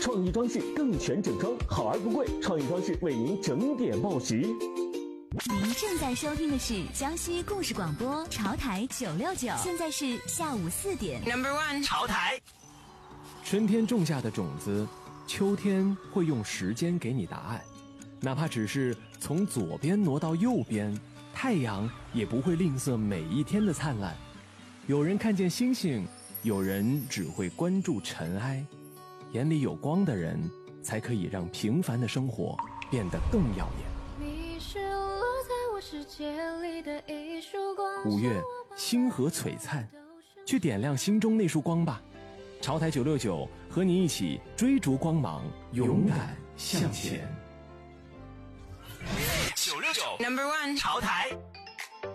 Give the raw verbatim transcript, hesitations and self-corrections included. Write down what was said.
创意装饰更全整装，好而不贵，创意装饰为您整点报时。 您正在收听的是江西故事广播潮台九六九，现在是下午四点。 Number one， 潮台。 春天种下的种子，秋天会用时间给你答案，哪怕只是从左边挪到右边，太阳也不会吝啬每一天的灿烂。有人看见星星，有人只会关注尘埃。眼里有光的人，才可以让平凡的生活变得更耀眼。 你是落在我世界里的一束光。 五月，星河璀璨，去点亮心中那束光吧。潮台九六九和你一起追逐光芒，勇敢向前。 九六九 Number one， 潮台。